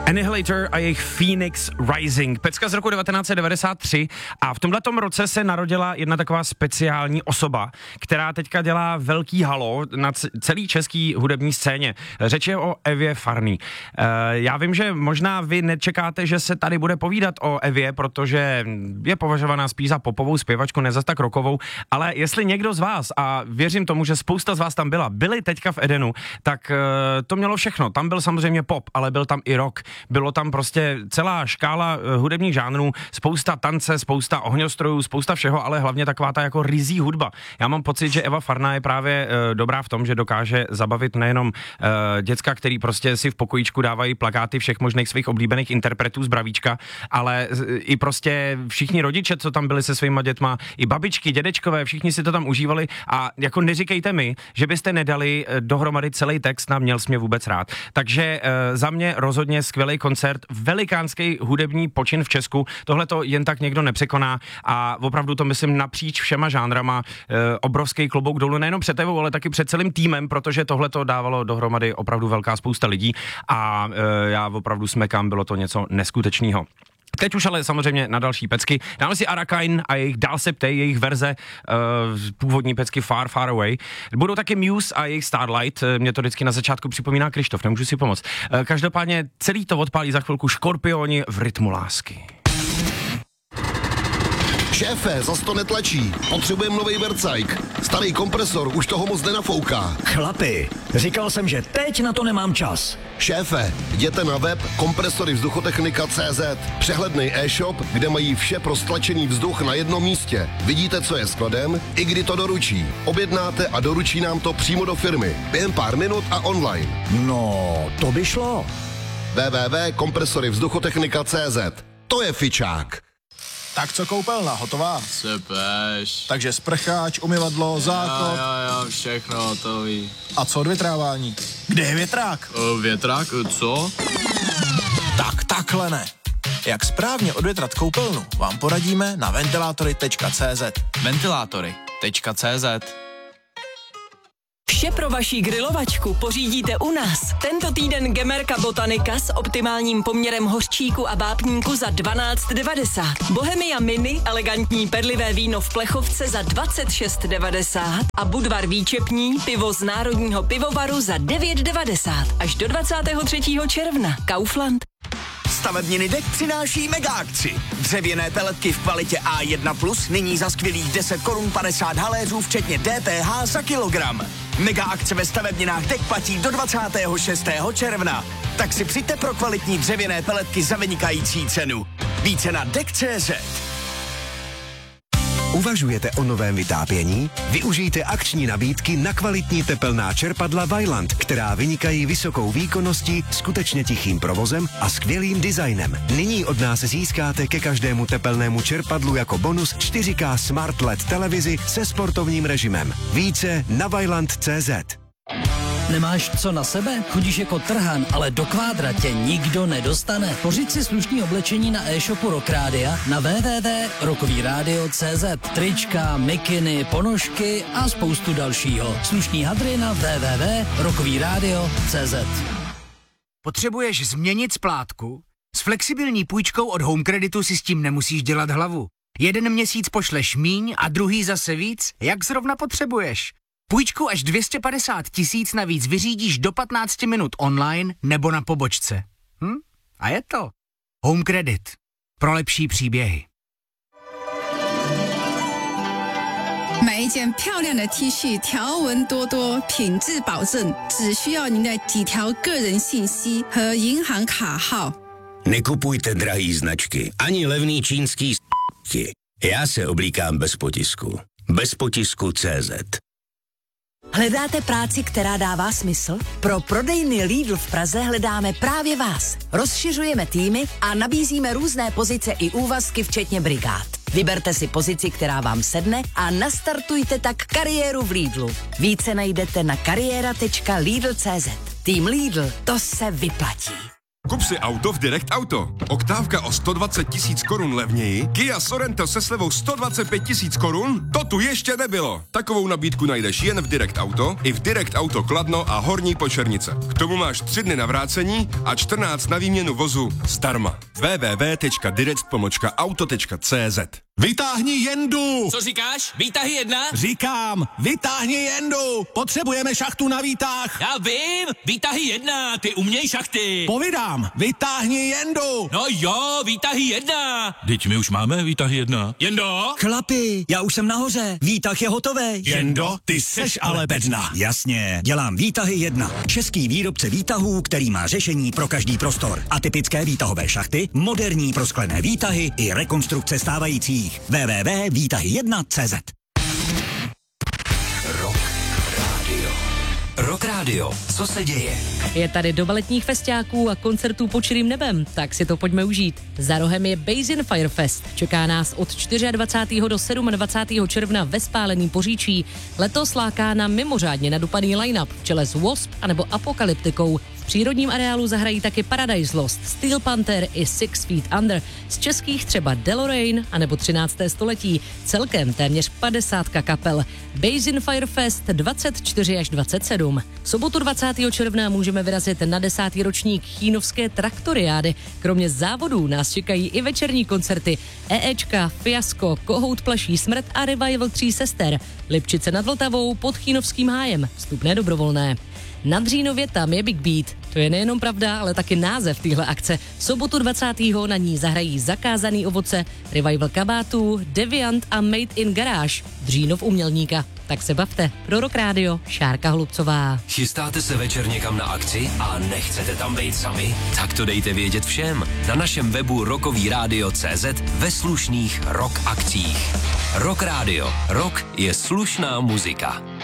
Annihilator a jejich Phoenix Rising. Pecka z roku 1993 a v tomhletom roce se narodila jedna taková speciální osoba, která teďka dělá velký halo na celý český hudební scéně. Řeč je o Evě Farný. Já vím, že možná vy nečekáte, že se tady bude povídat o Evě, protože je považovaná spíš za popovou zpěvačku, ne zas tak rockovou, ale jestli někdo z vás, a věřím tomu, že spousta z vás tam byli teďka v Edenu, tak to mělo všechno. Tam byl samozřejmě pop, ale byl tam i rock. Bylo tam prostě celá škála hudebních žánrů, spousta tance, spousta ohňostrojů, spousta všeho, ale hlavně taková ta jako ryzí hudba. Já mám pocit, že Eva Farná je právě dobrá v tom, že dokáže zabavit nejenom děcka, který prostě si v pokojíčku dávají plakáty všech možných svých oblíbených interpretů z Bravíčka, ale i prostě všichni rodiče, co tam byli se svýma dětma, i babičky, dědečkové, všichni si to tam užívali a jako neříkejte mi, že byste nedali dohromady celý text na Měl jsi mě vůbec rád. Takže za mě rozhodně skvělý koncert, velikánský hudební počin v Česku. Tohle to jen tak někdo nepřekoná a opravdu to myslím napříč všema žánrama. Obrovský klobouk dolů nejenom před Evou, ale taky před celým týmem, protože tohle to dávalo dohromady opravdu velká spousta lidí a já opravdu smekám, bylo to něco neskutečného. Teď už ale samozřejmě na další pecky. Dáme si Arakain a jejich Dál se ptej, jejich verze původní pecky Far, Far Away. Budou taky Muse a jejich Starlight. Mě to vždycky na začátku připomíná Krištof, nemůžu si pomoct. Každopádně celý to odpálí za chvilku Škorpioni v rytmu lásky. Šéfe, zas to netlačí. Potřebujeme novej vercajk. Starý kompresor už toho moc nenafouká. Chlapi, říkal jsem, že teď na to nemám čas. Šéfe, jděte na web kompresorivzduchotechnika.cz. Přehlednej e-shop, kde mají vše pro stlačený vzduch na jednom místě. Vidíte, co je skladem, i kdy to doručí. Objednáte a doručí nám to přímo do firmy. Během pár minut a online. No, to by šlo. www.kompresorivzduchotechnika.cz. To je fičák. Tak co koupelna, hotová? Sepeš. Takže sprcháč, umyvadlo, záchod. Jo, všechno hotový. A co odvětrávání? Kde je větrák? Větrák? Co? Tak takhle ne. Jak správně odvětrat koupelnu, vám poradíme na ventilátory.cz. Ventilátory.cz. Vše pro vaši grilovačku pořídíte u nás. Tento týden Gemerka Botanika s optimálním poměrem hořčíku a vápníku za 12,90. Bohemia Mini, elegantní perlivé víno v plechovce za 26,90. A Budvar Výčepní, pivo z Národního pivovaru za 9,90. Až do 23. června. Kaufland. Stavebniny DEK přináší mega akci. Dřevěné peletky v kvalitě A1+, nyní za skvělých 10 korun 50 haléřů, včetně DPH za kilogram. Mega akce ve stavebninách DEK platí do 26. června. Tak si přijďte pro kvalitní dřevěné peletky za vynikající cenu. Více na DEK.cz. Uvažujete o novém vytápění? Využijte akční nabídky na kvalitní tepelná čerpadla Vaillant, která vynikají vysokou výkonností, skutečně tichým provozem a skvělým designem. Nyní od nás získáte ke každému tepelnému čerpadlu jako bonus 4K Smart LED televizi se sportovním režimem. Více na Vaillant.cz. Nemáš co na sebe? Chodíš jako trhan, ale do kvádra tě nikdo nedostane. Pořiď si slušný oblečení na e-shopu Rock Rádia na www.rockovyradio.cz. Trička, mikiny, ponožky a spoustu dalšího. Slušný hadry na www.rockovyradio.cz. Potřebuješ změnit splátku? S flexibilní půjčkou od Home Creditu si s tím nemusíš dělat hlavu. Jeden měsíc pošleš míň a druhý zase víc, jak zrovna potřebuješ. Půjčku až 250 000 navíc vyřídíš do 15 minut online nebo na pobočce. A je to Home Credit. Pro lepší příběhy. 买一件漂亮的 T 恤，条纹多多，品质保证，只需要您的几条个人信息和银行卡号。 Nekupujte drahý značky, ani levný čínský s***ti. Já se oblíkám bez potisku. Bez potisku CZ. Hledáte práci, která dává smysl? Pro prodejny Lidl v Praze hledáme právě vás. Rozšiřujeme týmy a nabízíme různé pozice i úvazky, včetně brigád. Vyberte si pozici, která vám sedne a nastartujte tak kariéru v Lidlu. Více najdete na kariéra.lidl.cz. Tým Lidl, to se vyplatí. Kup si auto v Direct Auto. Oktávka o 120 000 korun levněji, Kia Sorento se slevou 125 000 korun? To tu ještě nebylo. Takovou nabídku najdeš jen v Direct Auto, i v Direct Auto Kladno a Horní Počernice. K tomu máš 3 dny na vrácení a 14 na výměnu vozu zdarma. www.direct-auto.cz. Vytáhni jendu! Co říkáš? Výtahy 1? Říkám, vytáhni jendu! Potřebujeme šachtu na výtah! Já vím! Výtahy 1, ty uměj šachty! Povídám, vytáhni jendu! No jo, výtahy 1! Teď my už máme výtahy 1. Jendo? Chlapi, já už jsem nahoře, výtah je hotový. Jendo, ty seš ale bedna. Jasně, dělám výtahy 1. Český výrobce výtahů, který má řešení pro každý prostor. Atypické výtahové šachty, moderní prosklené výtahy i rekonstrukce stávajících. www.výtahy1.cz. Rock Radio. Co se děje? Je tady doba letních festiáků a koncertů pod širým nebem, tak si to pojďme užít. Za rohem je Basin Fire Fest. Čeká nás od 24. do 27. června ve Spáleném Poříčí. Letos láká na mimořádně nadupaný line-up v čele s Wasp anebo Apokalyptikou. V přírodním areálu zahrají taky Paradise Lost, Steel Panther i 6 Feet Under. Z českých třeba Deloraine anebo 13. století. Celkem téměř 50 kapel. Basin Fire Fest 24 až 27. V sobotu 20. června můžeme vyrazit na 10. ročník Chínovské traktoriády. Kromě závodů nás čekají i večerní koncerty EEčka, Fiasko, Kohout plaší smrt a Revival 3 sester. Lipčice nad Vltavou pod Chínovským hájem. Vstupné dobrovolné. Na Dřínově tam je Big Beat. To je nejenom pravda, ale taky název téhle akce. V sobotu 20. na ní zahrají Zakázaný ovoce, Revival kabátů, Deviant a Made in Garage. Dřínov umělníka. Tak se bavte. Pro Rock Radio, Šárka Hlubcová. Chystáte se večer někam na akci a nechcete tam být sami? Tak to dejte vědět všem. Na našem webu rockovíradio.cz ve slušných rock akcích. Rock Radio. Rock je slušná muzika.